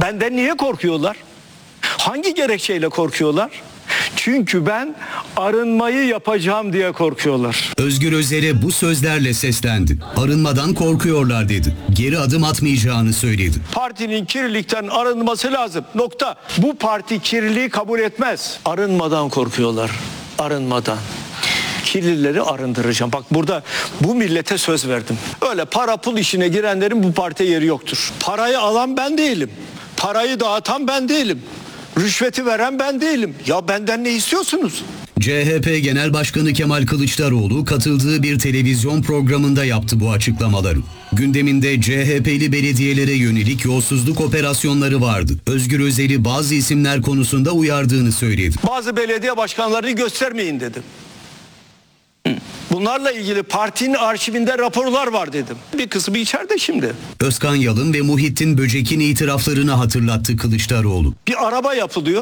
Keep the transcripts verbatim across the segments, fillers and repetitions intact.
Benden niye korkuyorlar? Hangi gerekçeyle korkuyorlar? Çünkü ben arınmayı yapacağım diye korkuyorlar. Özgür Özel'e bu sözlerle seslendi. Arınmadan korkuyorlar dedi. Geri adım atmayacağını söyledi. Partinin kirlilikten arınması lazım. Nokta. Bu parti kirliliği kabul etmez. Arınmadan korkuyorlar. Arınmadan. Kirlileri arındıracağım. Bak burada bu millete söz verdim. Öyle para pul işine girenlerin bu partiye yeri yoktur. Parayı alan ben değilim. Parayı dağıtan ben değilim. Rüşveti veren ben değilim. Ya benden ne istiyorsunuz? C H P Genel Başkanı Kemal Kılıçdaroğlu katıldığı bir televizyon programında yaptı bu açıklamaları. Gündeminde C H P'li belediyelere yönelik yolsuzluk operasyonları vardı. Özgür Özel'i bazı isimler konusunda uyardığını söyledi. Bazı belediye başkanlarını göstermeyin dedim. Bunlarla ilgili partinin arşivinde raporlar var dedim. Bir kısmı içeride şimdi. Özkan Yalın ve Muhittin Böcek'in itiraflarını hatırlattı Kılıçdaroğlu. Bir araba yapılıyor.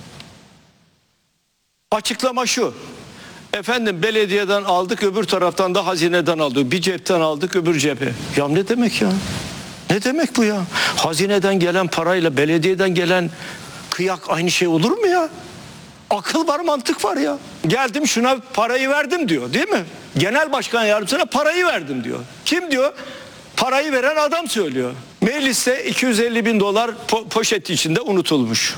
Açıklama şu. Efendim belediyeden aldık, öbür taraftan da hazineden aldık. Bir cepten aldık, öbür cephe. Ya ne demek ya? Ne demek bu ya? Hazineden gelen parayla belediyeden gelen kıyak aynı şey olur mu ya? Akıl var, mantık var ya. Geldim şuna parayı verdim diyor, değil mi? Genel başkan yardımcısına parayı verdim diyor. Kim diyor? Parayı veren adam söylüyor. Mecliste iki yüz elli bin dolar po- poşet içinde unutulmuş.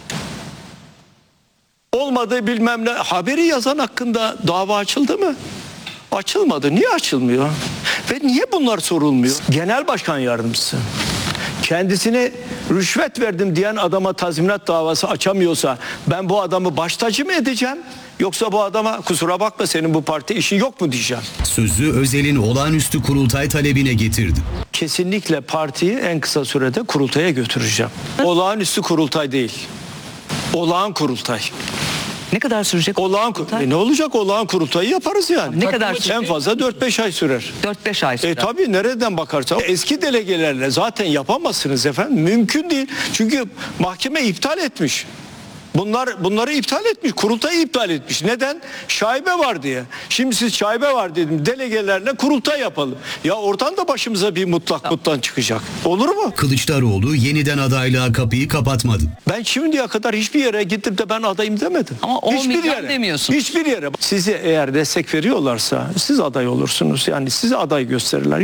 Olmadı bilmem ne. Haberi yazan hakkında dava açıldı mı? Açılmadı. Niye açılmıyor? Ve niye bunlar sorulmuyor? Genel başkan yardımcısı kendisine rüşvet verdim diyen adama tazminat davası açamıyorsa ben bu adamı baş tacı mı edeceğim? Yoksa bu adama kusura bakma senin bu parti işin yok mu diyeceğim. Sözü Özel'in olağanüstü kurultay talebine getirdi. Kesinlikle partiyi en kısa sürede kurultaya götüreceğim. Olağanüstü kurultay değil. Olağan kurultay. Ne kadar sürecek? Olağan kurultay. E ne olacak, olağan kurultayı yaparız yani. Ne kadar En sürecek? fazla dört beş ay sürer. dört beş ay sürer. E tabii nereden bakarsan eski delegelerle zaten yapamazsınız efendim. Mümkün değil. Çünkü mahkeme iptal etmiş. Bunlar bunları iptal etmiş. Kurultayı iptal etmiş. Neden? Şaibe var diye. Şimdi siz şaibe var dedim. Delegelerle kurultay yapalım. Ya oradan da başımıza bir mutlak mutlan çıkacak. Olur mu? Kılıçdaroğlu yeniden adaylığa kapıyı kapatmadı. Ben şimdiye kadar hiçbir yere gittim de ben adayım demedim. Ama on hiçbir milyon yere demiyorsun. Hiçbir yere. Sizi eğer destek veriyorlarsa siz aday olursunuz. Yani size aday gösterirler.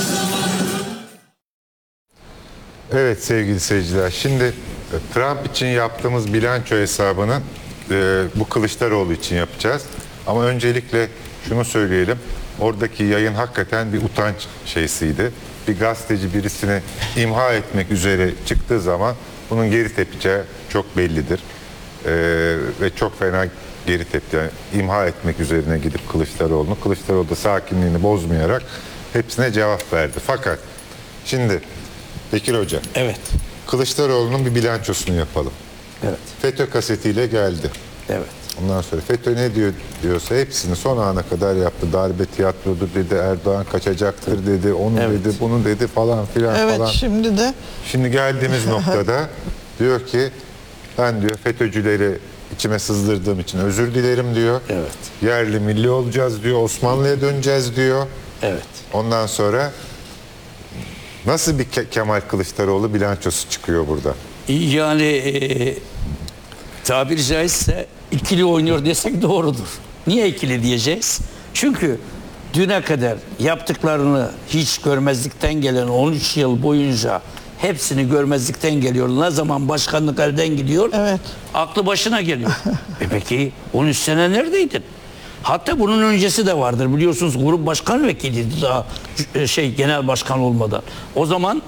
Evet sevgili seyirciler, şimdi Trump için yaptığımız bilanço hesabını e, bu Kılıçdaroğlu için yapacağız. Ama öncelikle şunu söyleyelim, oradaki yayın hakikaten bir utanç şeysiydi. Bir gazeteci birisini imha etmek üzere çıktığı zaman bunun geri tepeceği çok bellidir. E, ve çok fena geri tepti. Yani imha etmek üzerine gidip Kılıçdaroğlu'nu, Kılıçdaroğlu da sakinliğini bozmayarak hepsine cevap verdi. Fakat şimdi Bekir Hoca. Evet. Kılıçdaroğlu'nun bir bilançosunu yapalım. Evet. FETÖ kasetiyle geldi. Evet. Ondan sonra FETÖ ne diyor diyorsa hepsini son ana kadar yaptı. Darbe tiyatrodur dedi, Erdoğan kaçacaktır dedi, onu Evet. dedi, bunu dedi falan filan Evet, falan. şimdi de Şimdi geldiğimiz noktada diyor ki ben diyor FETÖ'cüleri içime sızdırdığım için özür dilerim diyor. Evet. Yerli milli olacağız diyor, Osmanlı'ya döneceğiz diyor. Evet. Ondan sonra nasıl bir Ke- Kemal Kılıçdaroğlu bilançosu çıkıyor burada? Yani e, tabiri caizse ikili oynuyor desek doğrudur. Niye ikili diyeceğiz? Çünkü düne kadar yaptıklarını hiç görmezlikten gelen on üç yıl boyunca hepsini görmezlikten geliyor. Ne zaman başkanlık elden gidiyor? Evet. Aklı başına geliyor. e peki on üç sene neredeydin? Hatta bunun öncesi de vardır. Biliyorsunuz grup başkan vekiliydi daha e, şey genel başkan olmadan. O zaman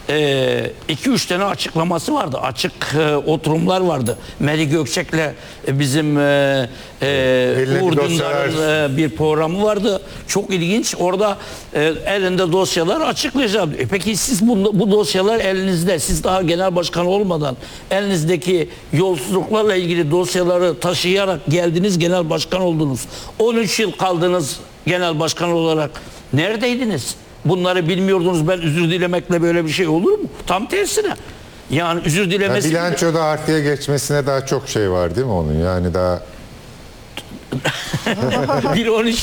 iki üç tane açıklaması vardı. Açık e, oturumlar vardı. Meri Gökçek'le e, bizim e, e, Uğur Dündar'ın e, bir programı vardı. Çok ilginç. Orada e, elinde dosyalar açıklayacağım. E peki siz bu, bu dosyalar elinizde. Siz daha genel başkan olmadan elinizdeki yolsuzluklarla ilgili dosyaları taşıyarak geldiniz, genel başkan oldunuz. on üç yıl kaldınız genel başkan olarak. Neredeydiniz? Bunları bilmiyordunuz, ben özür dilemekle böyle bir şey olur mu? Tam tersine. Yani özür dilemesi... Ya bilançoda artıya geçmesine daha çok şey var değil mi onun? Yani daha... bir on üç